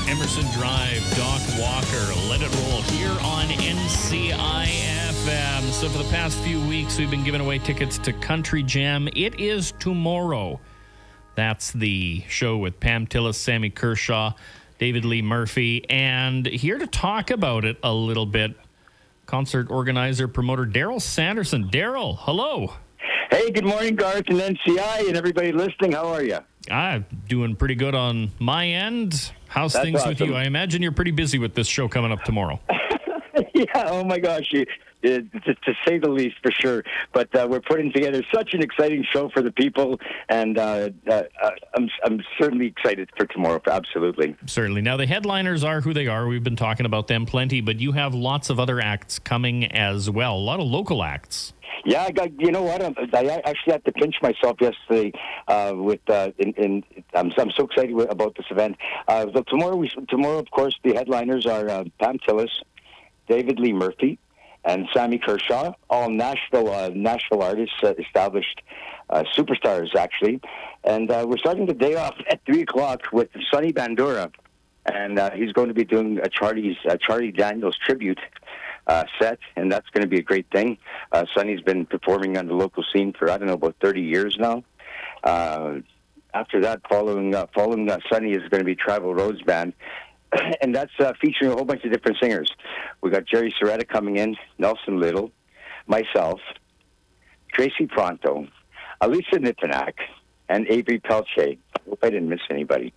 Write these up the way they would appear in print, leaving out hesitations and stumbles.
Emerson Drive, Doc Walker, Let It Roll here on NCIFM. So for the past few weeks, we've been giving away tickets to Country Jam. It is tomorrow. That's the show with Pam Tillis, Sammy Kershaw, David Lee Murphy. And here to talk about it a little bit, concert organizer, promoter Daryl Sanderson. Daryl, hello. Hey, good morning, Garth and NCI and everybody listening. How are you? I'm doing pretty good on my end. How's That's things awesome. with you? I imagine you're pretty busy with this show coming up tomorrow. Yeah, oh my gosh, to say the least, for sure. But we're putting together such an exciting show for the people, and I'm certainly excited for tomorrow, absolutely. Certainly. Now, the headliners are who they are. We've been talking about them plenty, but you have lots of other acts coming as well, a lot of local acts. Yeah, you know what? I actually had to pinch myself yesterday. I'm so excited about this event. So tomorrow, of course, the headliners are Pam Tillis, David Lee Murphy, and Sammy Kershaw, all Nashville artists, established superstars, actually. And we're starting the day off at 3 o'clock with Sonny Bandura, and he's going to be doing a Charlie Daniels tribute set, and that's going to be a great thing. Sonny's been performing on the local scene for, about 30 years now. After that, following Sonny is going to be Tribal Rhodes Band, and that's featuring a whole bunch of different singers. We got Jerry Soretta coming in, Nelson Little, myself, Tracy Pronto, Alisa Nipanak, and Avery Pelche. I hope I didn't miss anybody.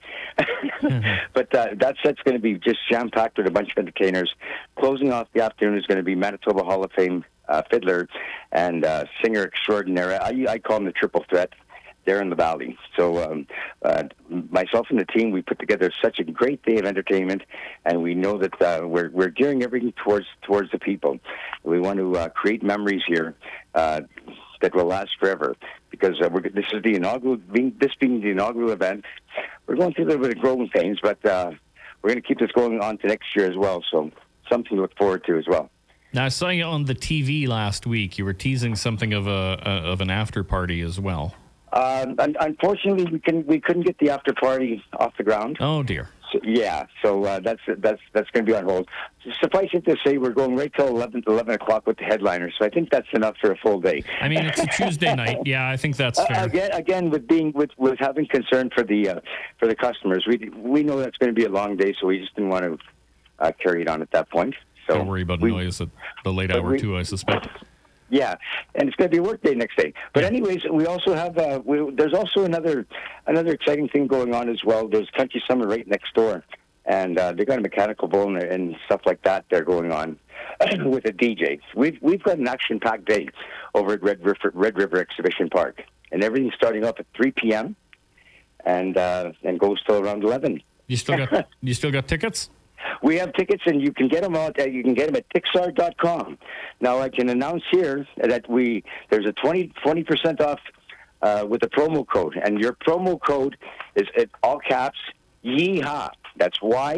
But that set's going to be just jam-packed with a bunch of entertainers. Closing off the afternoon is going to be Manitoba Hall of Fame fiddler and singer extraordinaire. I call him the triple threat. There in the valley. So myself and the team, we put together such a great day of entertainment, and we know that we're gearing everything towards the people. We want to create memories here that will last forever, because this is the inaugural. This being the inaugural event, we're going through a little bit of growing pains, but we're going to keep this going on to next year as well. So something to look forward to as well. Now, I saw you on the TV last week. You were teasing something of an after party as well. Unfortunately, we couldn't get the after party off the ground. Oh dear. So that's going to be on hold. Suffice it to say, we're going right till 11 o'clock with the headliners. So I think that's enough for a full day. I mean, it's a Tuesday night. Yeah, I think that's fair. Again, with having concern for the customers, we know that's going to be a long day, so we just didn't want to carry it on at that point. So don't worry about noise at the late hour too, I suspect. Yeah, and it's going to be a work day next day. But anyways, we also have there's also another exciting thing going on as well. There's Country Summer right next door, and they got a mechanical bull and stuff like that. They're going on with a DJ. We've got an action-packed day over at Red River Exhibition Park, and everything's starting off at 3 p.m. and goes till around 11. You still got tickets? We have tickets, and you can get them at Tixar.com. Now, I can announce here that there's a 20% off with a promo code, and your promo code is at all caps YEEHAW. That's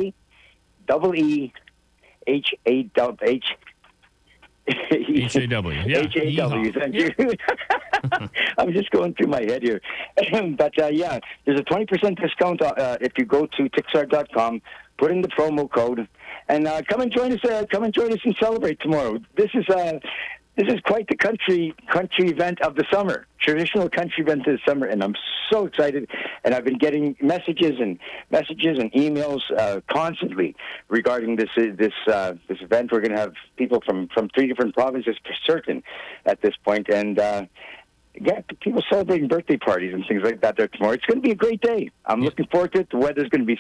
YEEHAW. HAW. Yeah. HAW. Thank you. I'm just going through my head here, but there's a 20% discount if you go to Tixar.com. Put in the promo code, and come and join us. Come and join us and celebrate tomorrow. This is quite the country event of the summer, traditional country event of the summer, and I'm so excited. And I've been getting messages and emails constantly regarding this event. We're going to have people from 3 different provinces for certain at this point, and people celebrating birthday parties and things like that there tomorrow. It's going to be a great day. I'm looking forward to it. The weather's going to be